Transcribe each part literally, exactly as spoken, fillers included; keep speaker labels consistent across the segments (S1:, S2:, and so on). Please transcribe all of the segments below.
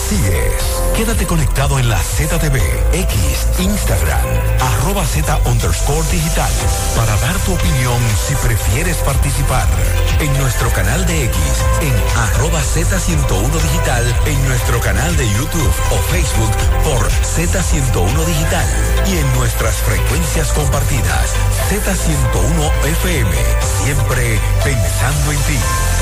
S1: sigues. Quédate conectado en la Z T V, X, Instagram, arroba Z underscore digital, para dar tu opinión si prefieres participar. En nuestro canal de X, en arroba Z ciento uno digital, en nuestro canal de YouTube o Facebook por Z ciento uno digital y en nuestras frecuencias compartidas, Z ciento uno F M, siempre pensando en ti.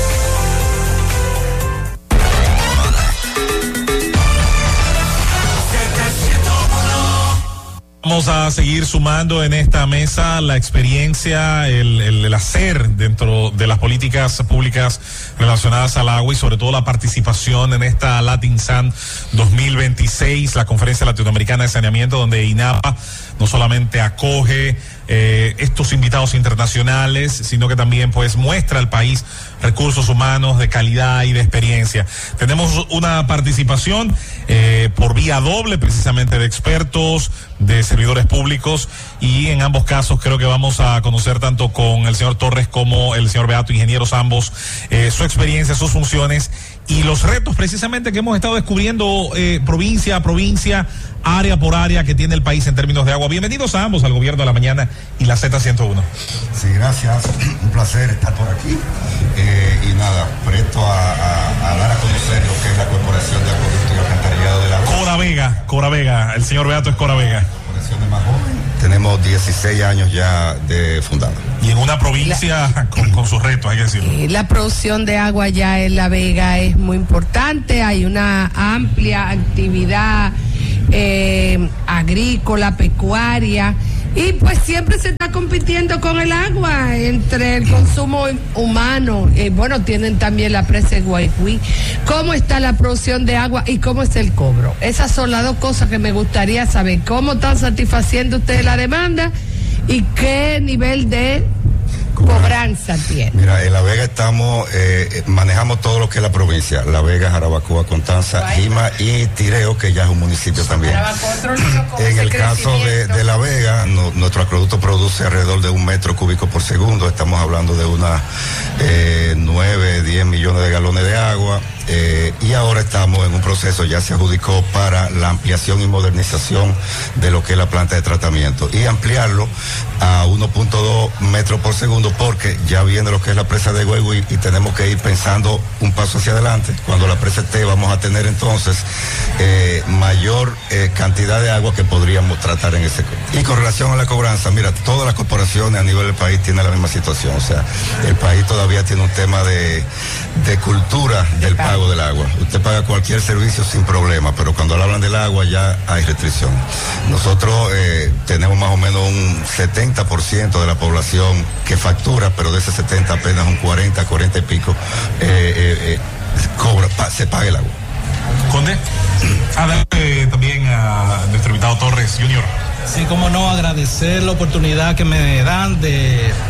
S2: Vamos a seguir sumando en esta mesa la experiencia, el, el, el hacer dentro de las políticas públicas relacionadas al agua y sobre todo la participación en esta LatinSan dos mil veintiséis, la Conferencia Latinoamericana de Saneamiento, donde INAPA no solamente acoge eh, estos invitados internacionales, sino que también pues muestra al país recursos humanos de calidad y de experiencia. Tenemos una participación eh, por vía doble, precisamente de expertos, de servidores públicos, y en ambos casos creo que vamos a conocer tanto con el señor Torres como el señor Beato, ingenieros ambos, eh, su experiencia, sus funciones y los retos precisamente que hemos estado descubriendo eh, provincia a provincia, área por área que tiene el país en términos de agua. Bienvenidos a ambos al Gobierno de la Mañana y la Z ciento uno.
S3: Sí, gracias. Un placer estar por aquí. Eh, y nada, presto a, a, a dar a conocer lo que es la Corporación de Acueducto y Alcantarillado de la
S2: Cora Vega, Cora Vega, el señor Beato es Cora Vega.
S3: Corporación es más joven. Tenemos dieciséis años ya de fundado.
S2: Y en una provincia la, con, con sus retos, hay que decirlo.
S4: La producción de agua ya en La Vega es muy importante, hay una amplia actividad eh, agrícola, pecuaria, y pues siempre se está compitiendo con el agua entre el consumo humano. Y bueno, tienen también la presa de Guayquí. ¿Cómo está la producción de agua y cómo es el cobro? Esas son las dos cosas que me gustaría saber. ¿Cómo están satisfaciendo ustedes la demanda y qué nivel de cobranza tiene?
S3: Mira, en La Vega estamos, eh, manejamos todo lo que es la provincia, La Vega, Jarabacoa, Constanza, Jima y Tireo, que ya es un municipio también. En el caso de, de La Vega, no, nuestro acueducto produce alrededor de un metro cúbico por segundo, estamos hablando de unas eh, nueve, diez millones de galones de agua. Eh, y ahora estamos en un proceso, ya se adjudicó para la ampliación y modernización de lo que es la planta de tratamiento y ampliarlo a uno punto dos metros por segundo, porque ya viene lo que es la presa de Guayquí y tenemos que ir pensando un paso hacia adelante. Cuando la presa esté, vamos a tener entonces eh, mayor eh, cantidad de agua que podríamos tratar en ese. Y con relación a la cobranza, mira, todas las corporaciones a nivel del país tienen la misma situación, o sea, el país todavía tiene un tema de, de cultura del pago del agua. Usted paga cualquier servicio sin problema, pero cuando hablan del agua ya hay restricción. Nosotros eh, tenemos más o menos un setenta por ciento de la población que factura, pero de ese setenta apenas un cuarenta, cuarenta y pico eh, eh, eh, cobra, pa, se paga el agua.
S2: Conde, adelante también a nuestro invitado Torres Junior.
S5: Sí, como no, agradecer la oportunidad que me dan de eh,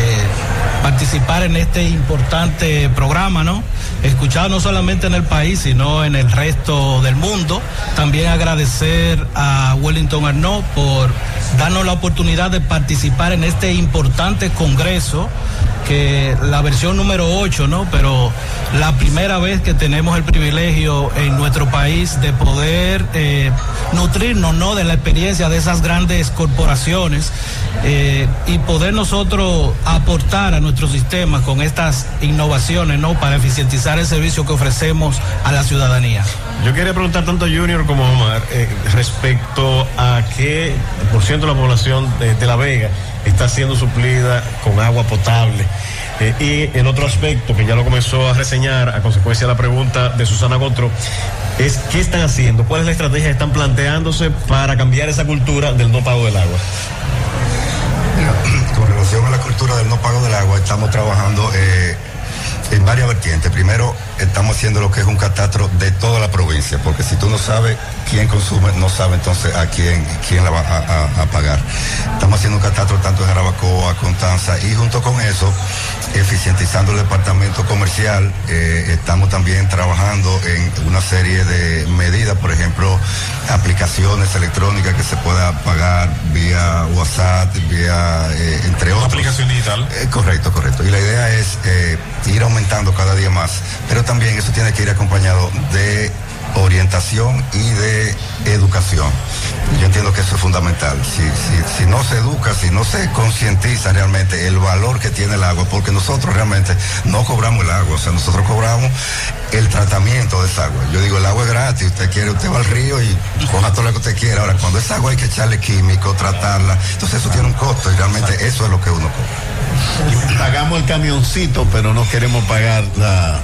S5: participar en este importante programa, ¿no? Escuchado no solamente en el país, sino en el resto del mundo. También agradecer a Wellington Arnaud por darnos la oportunidad de participar en este importante congreso, que la versión número ocho, ¿no? Pero la primera vez que tenemos el privilegio en nuestro país de poder eh, nutrirnos, ¿no? De la experiencia de esas grandes corporaciones eh, y poder nosotros aportar a nuestro sistema con estas innovaciones, ¿no? Para eficientizar el servicio que ofrecemos a la ciudadanía.
S6: Yo quería preguntar tanto a Junior como a Omar eh, respecto a qué por ciento de la población de, de La Vega está siendo suplida con agua potable. Eh, y el otro aspecto que ya lo comenzó a reseñar a consecuencia de la pregunta de Susana Gotro es qué están haciendo, cuál es la estrategia que están planteándose para cambiar esa cultura del no pago del agua.
S3: Mira, con relación a la cultura del no pago del agua, estamos trabajando eh, en varias vertientes. Primero, estamos haciendo lo que es un catastro de toda la provincia, porque si tú no sabes quién consume, no sabe entonces a quién, quién la va a, a, a pagar. Estamos haciendo un catastro tanto en Jarabacoa, Constanza, y junto con eso, eficientizando el departamento comercial, eh, estamos también trabajando en una serie de medidas, por ejemplo, aplicaciones electrónicas que se pueda pagar vía WhatsApp, vía, eh, entre otros.
S2: Aplicación digital.
S3: Eh, correcto, correcto. Y la idea es eh, ir aumentando cada día más, pero también eso tiene que ir acompañado de orientación orientación y de educación. Yo entiendo que eso es fundamental. Si, si, si no se educa, si no se concientiza realmente el valor que tiene el agua, porque nosotros realmente no cobramos el agua, o sea, nosotros cobramos el tratamiento de esa agua. Yo digo, el agua es gratis, usted quiere, usted va al río y coja todo lo que usted quiera. Ahora, cuando esa agua hay que echarle químico, tratarla, entonces eso tiene un costo y realmente eso es lo que uno cobra.
S7: Pagamos el camioncito, pero no queremos pagar la,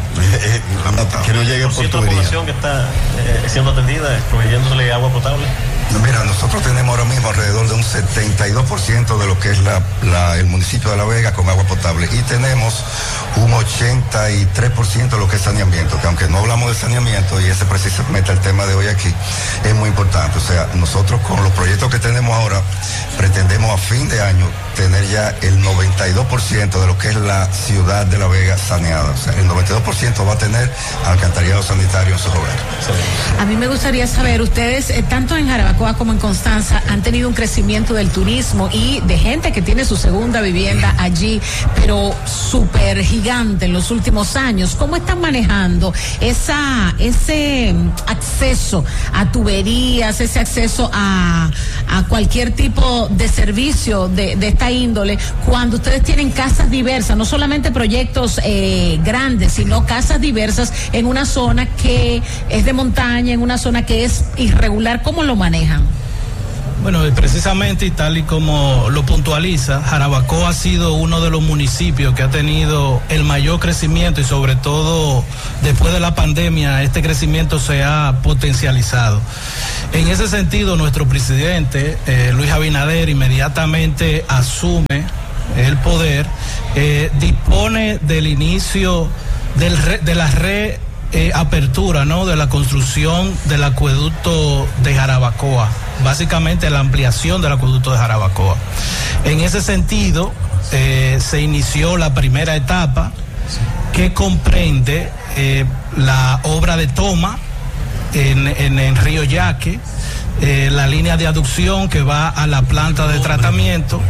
S7: la que no llegue por
S6: tubería. ¿La población que está eh, siendo atendida, proveyéndole agua potable?
S3: Mira, nosotros tenemos ahora mismo alrededor de un setenta y dos por ciento de lo que es la, la, el municipio de La Vega con agua potable y tenemos un ochenta y tres por ciento de lo que es saneamiento, que aunque no hablamos de saneamiento, y ese precisamente el tema de hoy aquí, es muy importante. O sea, nosotros con los proyectos que tenemos ahora, pretendemos a fin de año tener ya el noventa y dos por ciento de lo que es la ciudad de La Vega saneada. O sea, el noventa y dos por ciento va a tener alcantarillado sanitario en sus hogares.
S8: A mí me gustaría saber, ustedes, eh, tanto en Jarabacoa como en Constanza, han tenido un crecimiento del turismo y de gente que tiene su segunda vivienda allí, pero súper gigante en los últimos años. ¿Cómo están manejando esa, ese acceso a tuberías, ese acceso a, a cualquier tipo de servicio de, de esta índole, cuando ustedes tienen casas diversas, no solamente proyectos eh, grandes, sino casas diversas en una zona que es de montaña, en una zona que es irregular? ¿Cómo lo manejan?
S5: Bueno, precisamente y tal y como lo puntualiza, Jarabacoa ha sido uno de los municipios que ha tenido el mayor crecimiento y sobre todo después de la pandemia este crecimiento se ha potencializado. En ese sentido, nuestro presidente, eh, Luis Abinader, inmediatamente asume el poder, eh, dispone del inicio del re, de la re Eh, apertura, ¿no?, de la construcción del acueducto de Jarabacoa, básicamente la ampliación del acueducto de Jarabacoa. En ese sentido, eh, se inició la primera etapa que comprende eh, la obra de toma en, en, en Río Yaque, eh, la línea de aducción que va a la planta de tratamiento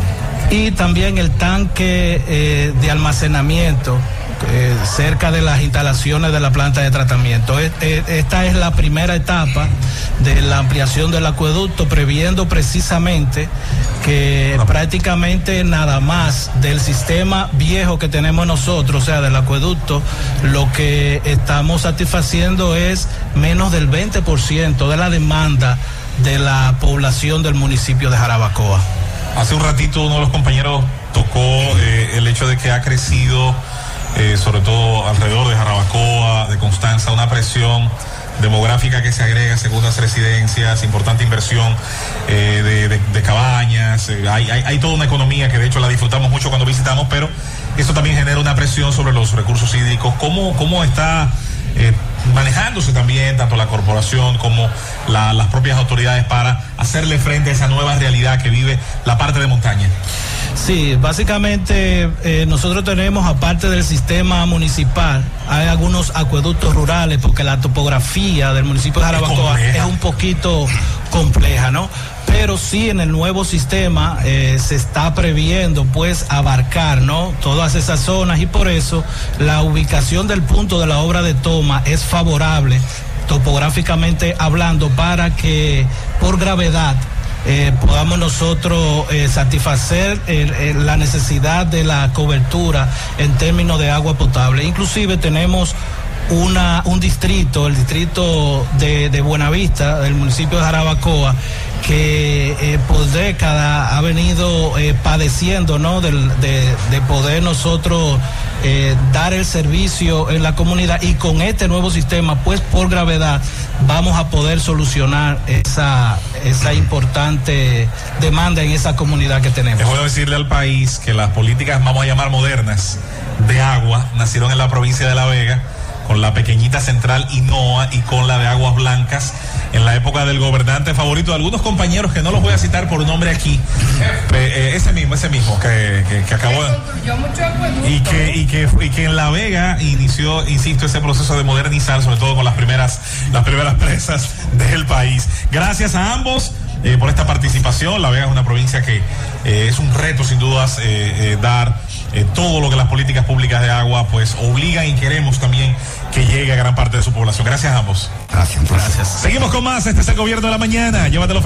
S5: y también el tanque eh, de almacenamiento Eh, cerca de las instalaciones de la planta de tratamiento. Esta es la primera etapa de la ampliación del acueducto, previendo precisamente que prácticamente nada más del sistema viejo que tenemos nosotros, o sea, del acueducto, lo que estamos satisfaciendo es menos del veinte por ciento de la demanda de la población del municipio de Jarabacoa.
S2: Hace un ratito uno de los compañeros tocó eh, el hecho de que ha crecido Eh, sobre todo alrededor de Jarabacoa, de Constanza, una presión demográfica que se agrega, segundas residencias, importante inversión eh, de, de, de cabañas, eh, hay, hay, hay toda una economía que de hecho la disfrutamos mucho cuando visitamos, pero eso también genera una presión sobre los recursos hídricos. ¿Cómo, cómo está eh, manejándose también tanto la corporación como la, las propias autoridades para hacerle frente a esa nueva realidad que vive la parte de montaña?
S5: Sí, básicamente eh, nosotros tenemos, aparte del sistema municipal, hay algunos acueductos rurales, porque la topografía del municipio de Jarabacoa es, es un poquito compleja, ¿no? Pero sí, en el nuevo sistema eh, se está previendo pues abarcar, ¿no?, todas esas zonas, y por eso la ubicación del punto de la obra de toma es favorable topográficamente hablando, para que por gravedad Eh, podamos nosotros eh, satisfacer el, el, la necesidad de la cobertura en términos de agua potable. Inclusive tenemos una un distrito, el distrito de, de Buenavista, del municipio de Jarabacoa, que eh, por décadas ha venido eh, padeciendo, ¿no?, del, de, de poder nosotros eh, dar el servicio en la comunidad, y con este nuevo sistema, pues por gravedad, vamos a poder solucionar esa, esa importante demanda en esa comunidad que tenemos.
S2: Es bueno decirle al país que las políticas, vamos a llamar modernas, de agua, nacieron en la provincia de La Vega, con la pequeñita central INOA y con la de Aguas Blancas, en la época del gobernante favorito de algunos compañeros que no los voy a citar por nombre aquí, eh, ese mismo, ese mismo que, que, que acabó y que, y que y que en La Vega inició, insisto, ese proceso de modernizar, sobre todo con las primeras las primeras presas del país. Gracias a ambos eh, por esta participación. La Vega es una provincia que eh, es un reto sin dudas eh, eh, dar eh, todo lo que las políticas públicas de agua pues obligan y queremos también que llegue a gran parte de su población. Gracias a ambos.
S3: Gracias.
S2: Gracias. Seguimos con más. Este es el Gobierno de la Mañana. Llévatelo.